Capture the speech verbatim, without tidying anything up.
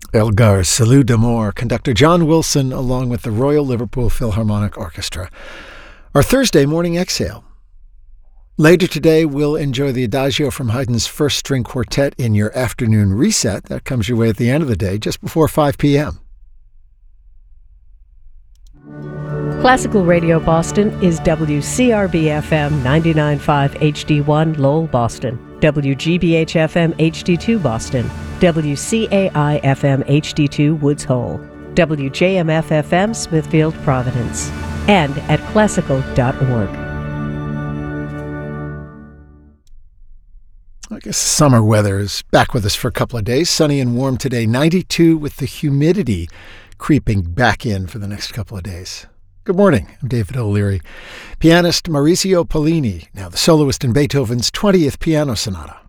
Elgar Salut d'Amour, conductor John Wilson, along with the Royal Liverpool Philharmonic Orchestra. Our Thursday morning exhale. Later today, we'll enjoy the Adagio from Haydn's First String Quartet in your afternoon reset. That comes your way at the end of the day, just before five p.m. Classical Radio Boston is W C R B F M ninety-nine point five H D one Lowell, Boston, W G B H F M H D two Boston, W C A I F M H D two Woods Hole, W J M F F M Smithfield, Providence, and at classical dot org. I guess summer weather is back with us for a couple of days. Sunny and warm today, ninety-two with the humidity creeping back in for the next couple of days. Good morning. I'm David O'Leary. Pianist Maurizio Pollini, now the soloist in Beethoven's twentieth Piano Sonata.